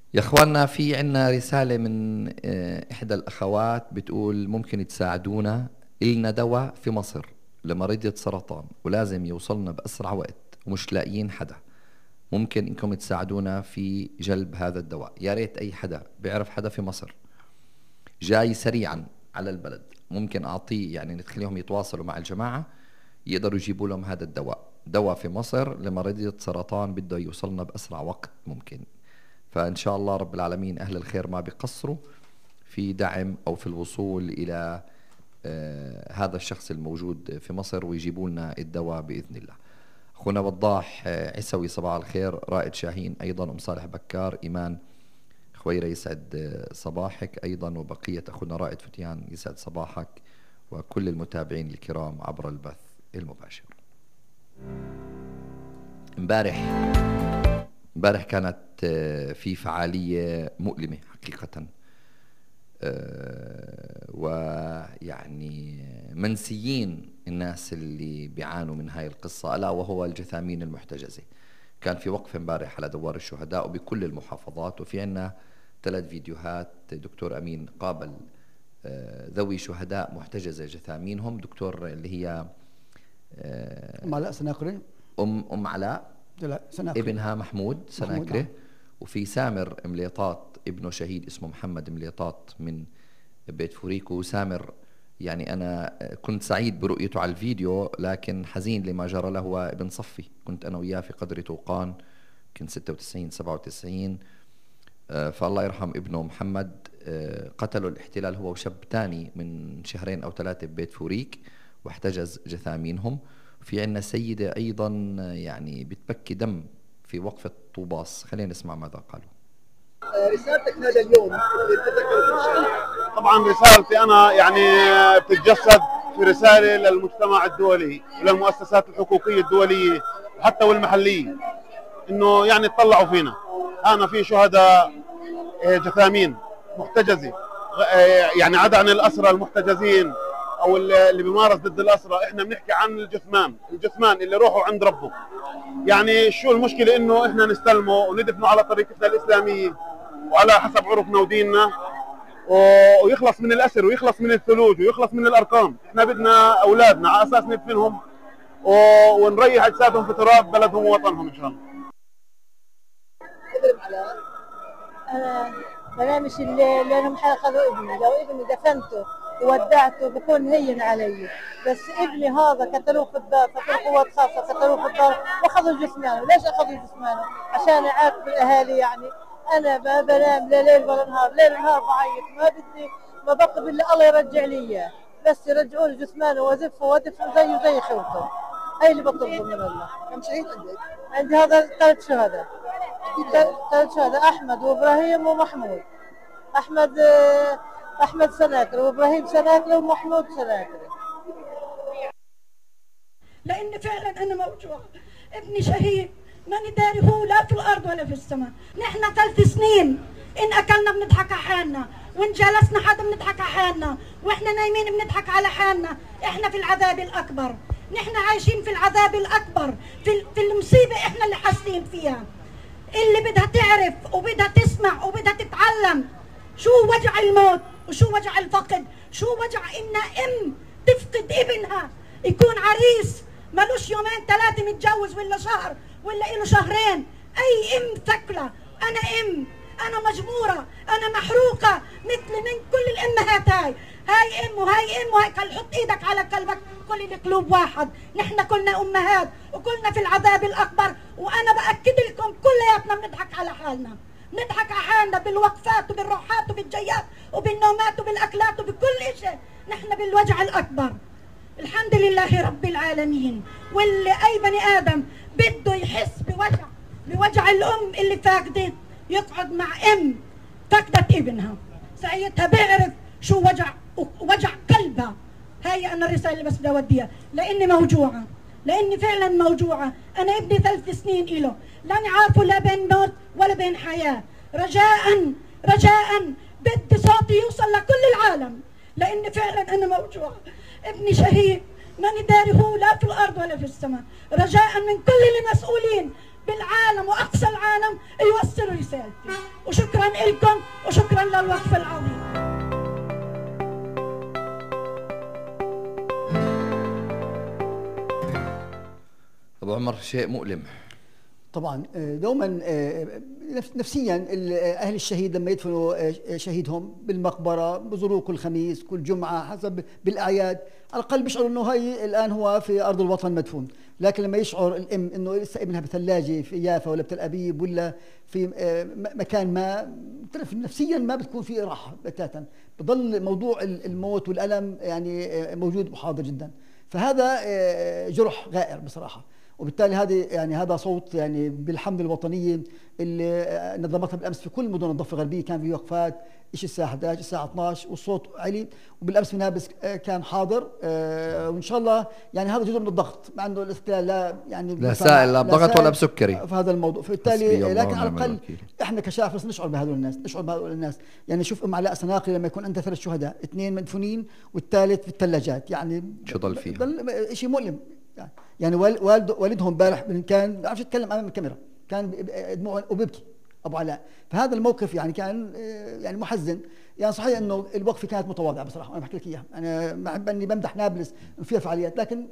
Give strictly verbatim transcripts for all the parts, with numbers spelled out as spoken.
يا اخواننا في عنا رسالة من احدى الاخوات بتقول ممكن تساعدونا، إلنا دواء في مصر لمريضة سرطان ولازم يوصلنا بأسرع وقت ومش لاقيين حدا، ممكن انكم تساعدونا في جلب هذا الدواء؟ يا ريت اي حدا بيعرف حدا في مصر جاي سريعا على البلد ممكن اعطيه، يعني نخليهم يتواصلوا مع الجماعة يقدروا يجيبوا لهم هذا الدواء. دواء في مصر لمريضة سرطان بده يوصلنا بأسرع وقت ممكن. فإن شاء الله رب العالمين أهل الخير ما بيقصروا في دعم أو في الوصول إلى آه هذا الشخص الموجود في مصر ويجيبوا لنا الدواء بإذن الله. أخونا وضاح آه عسوي صباح الخير، رائد شاهين أيضا، أم صالح بكار، إيمان خويرة يسعد آه صباحك أيضا، وبقية أخونا رائد فتيان يسعد صباحك، وكل المتابعين الكرام عبر البث المباشر. امبارح امبارح كانت في فعالية مؤلمة حقيقة، ويعني منسيين الناس اللي بيعانوا من هاي القصة، ألا وهو الجثامين المحتجزة. كان في وقفة امبارح على دوار الشهداء وبكل المحافظات، وفي عنا ثلاث فيديوهات. دكتور أمين قابل ذوي شهداء محتجزة جثامينهم، دكتور اللي هي أم علاء سناكري، أم أم علاء لا سناكري، ابنها محمود سناكري، وفي سامر مليطات ابنه شهيد اسمه محمد مليطات من بيت فوريكو. وسامر يعني أنا كنت سعيد برؤيته على الفيديو، لكن حزين لما جرى له. هو ابن صفي، كنت أنا وياه في قدر طوقان، كنت ستة وتسعين سبعة وتسعين، فالله يرحم ابنه محمد. قتلوا الاحتلال هو وشاب تاني من شهرين أو ثلاثة ببيت فوريك، واحتجز جثامينهم. في عنا سيدة أيضا يعني بتبكي دم في وقفة طوباس، خلينا نسمع ماذا قالوا. رسالتك هذا اليوم طبعا رسالتي أنا يعني بتتجسد في رسالة للمجتمع الدولي وللمؤسسات الحقوقية الدولية وحتى والمحلية، إنه يعني تطلعوا فينا. أنا في شهداء جثامين محتجزة، يعني عدا عن الأسرى المحتجزين او اللي بيمارس ضد الاسرى، احنا بنحكي عن الجثمان، الجثمان اللي روحوا عند ربه. يعني شو المشكله انه احنا نستلمه وندفنه على طريقتنا الاسلاميه وعلى حسب عرفنا وديننا، ويخلص من الاسر ويخلص من الثلوج ويخلص من الارقام. احنا بدنا اولادنا على اساس ندفنهم ونريح اجسادهم في تراب بلدهم ووطنهم ان شاء الله. انا بنامش الليل لانهم اخذوا ابني، لو ابني دفنته وودعته بكون هين علي، بس ابني هذا قتلوه في الدار، قتلوه قوات خاصة قتلوه في الدار واخذوا جثمانه. ليش اخذوا جثمانه؟ عشان يعاقبوا الاهالي. يعني انا ما بنام لا ليل ولا نهار، ليل نهار بعيط، ما بدي ما بطلب الا الله يرجع لي اياه، بس يرجعوا لي جثمانه وازفه وادفنه زيه زي خوته. هاي اللي بطلبه من الله. كم شهيد عندك؟ عندي هذا ثلاث شهداء، ثلاث شهداء، احمد وابراهيم ومحمود. احمد احمد سناكري وابراهيم سناكري ومحمود سناكري. لان فعلا انا موجوعه، ابني شهيد ماني داري هو لا في الارض ولا في السماء. نحن ثلاث سنين ان اكلنا بنضحك على حالنا، وان جلسنا حدا بنضحك على حالنا، واحنا نايمين بنضحك على حالنا. احنا في العذاب الاكبر، نحن عايشين في العذاب الاكبر، في في المصيبه احنا اللي حاسين فيها. اللي بدها تعرف وبدها تسمع وبدها تتعلم شو وجع الموت وشو وجع الفقد، شو وجع ان ام تفقد ابنها، يكون عريس مالوش يومين ثلاثه متجوز ولا شهر ولا له شهرين. اي ام ثكله، انا ام، انا مجبوره، انا محروقه مثل من كل الامهات. هاي هاي ام وهاي ام وهي قال حط ايدك على قلبك، كل القلوب واحد. نحن كلنا امهات وكلنا في العذاب الاكبر، وانا باكد لكم كلياتنا بنضحك على حالنا، نضحك على حالنا بالوقفات وبالروحات وبالجيات وبالنومات وبالاكلات وبكل شيء. نحن بالوجع الاكبر. الحمد لله رب العالمين. واللي اي بني ادم بده يحس بوجع بوجع الام اللي فاقده، يقعد مع ام فقدت ابنها، ساعتها بيعرف شو وجع وجع قلبها. هاي انا الرساله اللي بس بدي اوديها، لاني موجوعه، لاني فعلا موجوعه. انا ابني ثلاث سنين إله، لاني عارفه لا بين موت ولا بين حياه. رجاء رجاء بدي صوتي يوصل لكل العالم، لاني فعلا انا موجوعه. ابني شهيد ماني داري هو لا في الارض ولا في السماء. رجاء من كل المسؤولين بالعالم واقصى العالم يوصلوا رسالتي، وشكرا شيء مؤلم. طبعا دوما نفسيا اهل الشهيد لما يدفنوا شهيدهم بالمقبره بزوروه كل خميس كل جمعه حسب بالاعياد، على الاقل بيشعروا انه هي الان هو في ارض الوطن مدفون. لكن لما يشعر الام انه لسه ابنها بثلاجه في يافا ولا بتل ابيب ولا في مكان ما، بتعرف نفسيا ما بتكون في راحه بتاتا، بضل موضوع الموت والالم يعني موجود وحاضر جدا. فهذا جرح غائر بصراحه، وبالتالي هذه يعني هذا صوت يعني بالحمله الوطنيه اللي نظمتها بالامس في كل مدن الضفه الغربيه، كان في وقفات شيء الساعه إحدى عشر الساعه اثني عشر والصوت عالي، وبالامس في نابلس كان حاضر، وان شاء الله يعني هذا جزء من الضغط، مع انه الاستقلال لا يعني لا سائل لا بضغط ولا بسكري في هذا الموضوع. فبالتالي لكن على الاقل احنا كشعب بس نشعر بهذول الناس، نشعر بهذول الناس. يعني شوف ام علاء سناقي لما يكون عندها ثلاث شهداء، اثنين مدفونين والثالث في الثلاجات، يعني شو ضل فيها؟ ضل شيء مؤلم. يعني والد والدهم امبارح كان ما بعرفش يتكلم امام الكاميرا، كان دموع وبيبكي ابو علاء. فهذا الموقف يعني كان يعني محزن. يعني صحيح انه الوقفه كانت متواضعه بصراحه، انا بحكي لك اياها، انا ما احب اني بمدح نابلس انه فيها فعاليات، لكن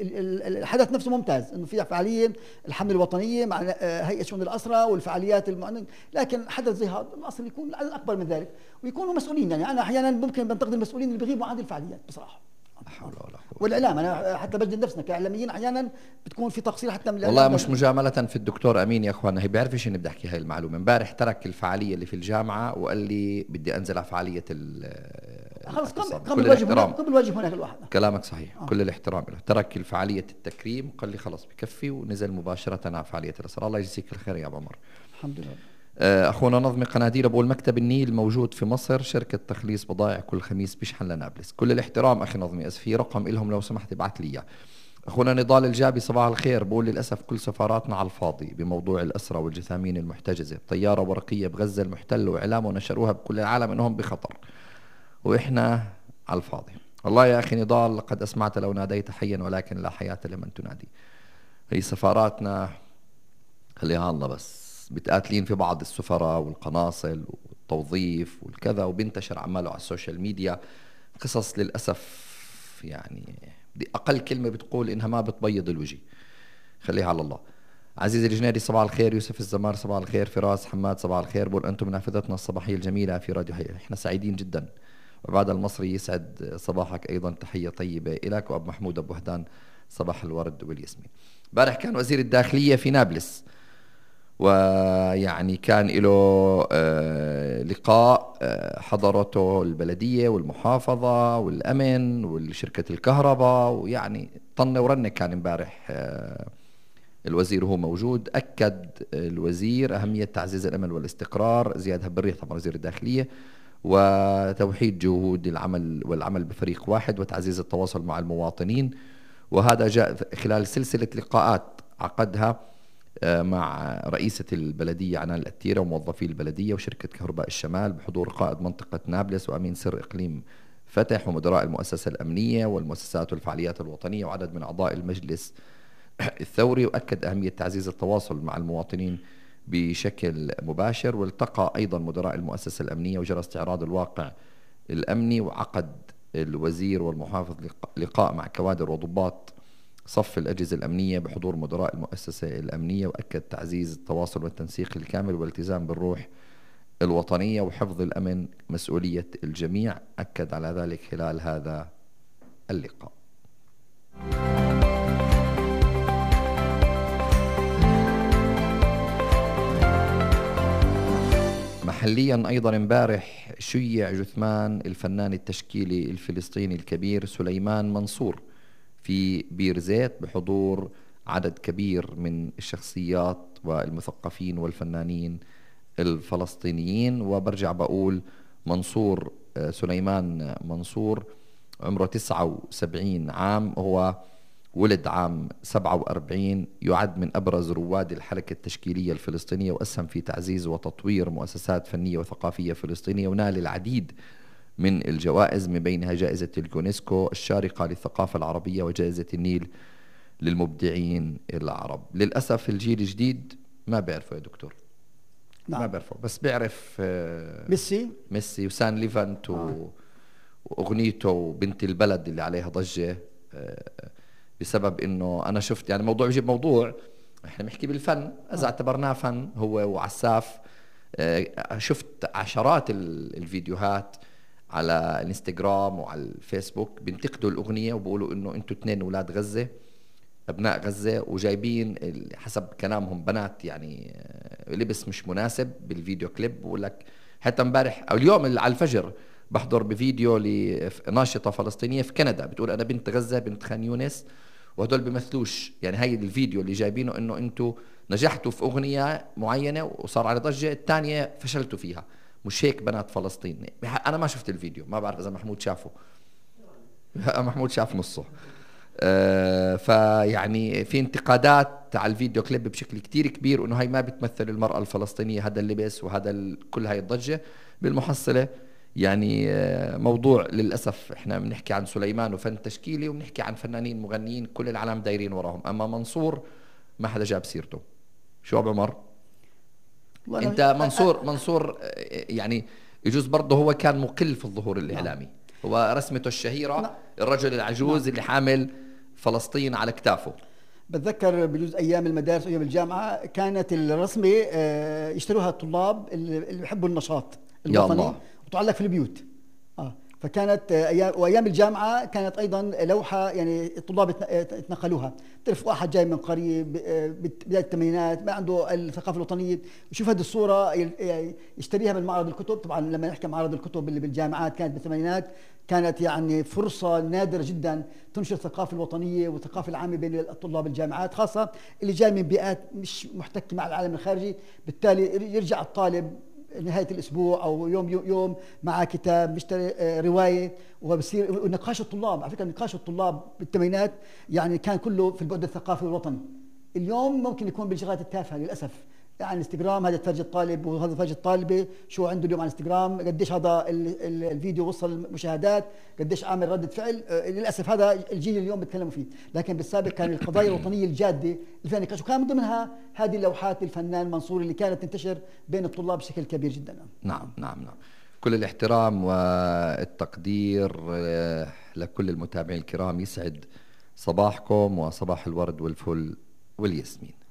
الحدث نفسه ممتاز انه فيها فعاليه الحمله الوطنيه مع هيئه شؤون الاسرى والفعاليات المعنى. لكن حدث زي هذا الاصل يكون العدد اكبر من ذلك ويكونوا مسؤولين. يعني انا احيانا ممكن بنتقد المسؤولين اللي بيغيبوا عن هذه الفعاليات بصراحه. لا حول ولا قوة. والاعلام انا حتى بجد نفسنا كاعلاميين احيانا بتكون في تقصير حتى من والله مش مجامله في الدكتور امين يا اخوانا، هي بيعرفش اني بدي احكي هاي المعلومه. امبارح ترك الفعاليه اللي في الجامعه وقال لي بدي انزل على فعاليه ال خلص قبل الواجب هناك، قبل الواجب هناك الواحد. كلامك صحيح. آه. كل الاحترام له. ترك الفعاليه التكريم وقال لي خلص بكفي، ونزل مباشره على فعاليه الاسرى. الله يجزيك الخير يا ابو عمر. الحمد لله. اخونا نظمي قناديل بقول مكتب النيل موجود في مصر، شركه تخليص بضائع كل خميس بيشحن لنابلس. كل الاحترام اخي نظمي، اذا في رقم لهم لو سمحت ابعث لي اياه. اخونا نضال الجابي صباح الخير بقول للاسف كل سفاراتنا على الفاضي بموضوع الاسرى والجثامين المحتجزه، طياره ورقيه بغزه المحتله واعلامه نشروها بكل العالم انهم بخطر واحنا على الفاضي. والله يا اخي نضال لقد اسمعت لو ناديت حيا ولكن لا حياه لمن تنادي. هي سفاراتنا خليها الله بس بتقاتلين في بعض السفراء والقناصل والتوظيف والكذا، وبنتشر عماله على السوشيال ميديا قصص للأسف يعني دي أقل كلمة بتقول إنها ما بتبيض الوجه. خليها على الله. عزيزي الجنيدي صباح الخير. يوسف الزمار صباح الخير. فراس حماد صباح الخير بقول أنتم منافذتنا الصباحية الجميلة في راديو هيئة، إحنا سعيدين جدا. وبعد المصري يسعد صباحك أيضا، تحية طيبة إلك. وأبو محمود أبو وهدان صباح الورد والياسمين. امبارح كان وزير الداخلية في نابلس، ويعني كان له لقاء حضرته البلدية والمحافظة والأمن والشركة الكهرباء، ويعني طنة ورنة كان امبارح الوزير وهو موجود. أكد الوزير أهمية تعزيز الأمن والاستقرار، زياد هبرية طبعا وزير الداخلية، وتوحيد جهود العمل والعمل بفريق واحد وتعزيز التواصل مع المواطنين. وهذا جاء خلال سلسلة لقاءات عقدها مع رئيسة البلدية عنان الأتيرة وموظفي البلدية وشركة كهرباء الشمال بحضور قائد منطقة نابلس وأمين سر إقليم فتح ومدراء المؤسسة الأمنية والمؤسسات والفعاليات الوطنية وعدد من أعضاء المجلس الثوري. وأكد أهمية تعزيز التواصل مع المواطنين بشكل مباشر. والتقى أيضا مدراء المؤسسة الأمنية وجرى استعراض الواقع الأمني. وعقد الوزير والمحافظ لقاء مع كوادر وضباط صف الأجهزة الأمنية بحضور مدراء المؤسسة الأمنية. وأكد تعزيز التواصل والتنسيق الكامل والالتزام بالروح الوطنية وحفظ الأمن مسؤولية الجميع. أكد على ذلك خلال هذا اللقاء. محليا أيضا امبارح شيع جثمان الفنان التشكيلي الفلسطيني الكبير سليمان منصور في بير زيت بحضور عدد كبير من الشخصيات والمثقفين والفنانين الفلسطينيين. وبرجع بقول منصور سليمان منصور عمره تسعة وسبعين عام، هو ولد عام سبعة وأربعين، يعد من أبرز رواد الحركة التشكيلية الفلسطينية وأسهم في تعزيز وتطوير مؤسسات فنية وثقافية فلسطينية، ونال العديد من الجوائز من بينها جائزة اليونسكو الشارقة للثقافة العربية وجائزة النيل للمبدعين العرب. للأسف الجيل الجديد ما بيعرفوا يا دكتور. نعم. ما بيعرفوا، بس بيعرف ميسي ميسي وسان ليفانت آه. وأغنيته وبنت البلد اللي عليها ضجة بسبب انه انا شفت يعني موضوع بيجيب موضوع، احنا بنحكي بالفن اذا اعتبرناه فن هو وعساف. آه، شفت عشرات ال- الفيديوهات على الانستغرام وعلى الفيسبوك بينتقدوا الاغنيه وبقولوا انه انتوا اثنين اولاد غزه، ابناء غزه، وجايبين ال- حسب كلامهم بنات يعني آه، لبس مش مناسب بالفيديو كليب. بقول لك حتى امبارح او اليوم اللي على الفجر بحضر بفيديو لناشطه فلسطينيه في كندا بتقول انا بنت غزه بنت خان يونس، وهدول بيمثلوش. يعني هاي الفيديو اللي جايبينه انه انتوا نجحتوا في اغنيه معينه وصار على ضجه، الثانيه فشلتوا فيها، مش هيك بنات فلسطين. انا ما شفت الفيديو، ما بعرف اذا محمود شافه. محمود شاف نصه. آه فيعني في انتقادات على الفيديو كليب بشكل كتير كبير انه هاي ما بتمثل المرأة الفلسطينية، هذا اللبس وهذا ال... كل هاي الضجة. بالمحصلة يعني آه موضوع للأسف احنا بنحكي عن سليمان وفن تشكيلي، وبنحكي عن فنانين مغنيين كل العالم دايرين وراهم، اما منصور ما حدا جاب سيرته. شو ابو عمر؟ انت منصور منصور يعني يجوز برضه هو كان مقل في الظهور الاعلامي. هو رسمته الشهيرة نعم. الرجل العجوز نعم. اللي حامل فلسطين على كتافه. بتذكر بجوز ايام المدارس وايام الجامعه كانت الرسمه آه، يشتروها الطلاب اللي بيحبوا النشاط الوطني وتعلق في البيوت. اه فكانت آه، ايام وايام الجامعه كانت ايضا لوحه يعني الطلاب يتنقلوها. بتعرف واحد جاي من قريه بدايه الثمانينات ما عنده الثقافه الوطنيه، يشوف هذه الصوره يشتريها من معرض الكتب. طبعا لما نحكي معرض الكتب اللي بالجامعات كانت بالثمانينات كانت يعني فرصة نادرة جدا تنشر الثقافة الوطنية والثقافة العامة بين الطلاب الجامعات، خاصة اللي جاي من بيئات مش محتكة مع العالم الخارجي. بالتالي يرجع الطالب نهاية الأسبوع أو يوم يوم مع كتاب بيشتري رواية وبصير نقاش الطلاب. على فكرة نقاش الطلاب بالثمانينات يعني كان كله في البعد الثقافي الوطني. اليوم ممكن يكون بالشغلات التافهة للأسف، على الانستغرام هذا تفرج الطالب وهذا تفرج الطالبه شو عنده اليوم على الانستغرام، قديش هذا الفيديو وصل مشاهدات، قديش عامل ردة فعل. للاسف هذا الجيل اليوم بيتكلموا فيه، لكن بالسابق كان القضايا الوطنيه الجاده اللي فيها نقاش، وكان من ضمنها هذه اللوحات الفنان منصور اللي كانت تنتشر بين الطلاب بشكل كبير جدا. نعم نعم نعم. كل الاحترام والتقدير لكل المتابعين الكرام، يسعد صباحكم وصباح الورد والفل والياسمين.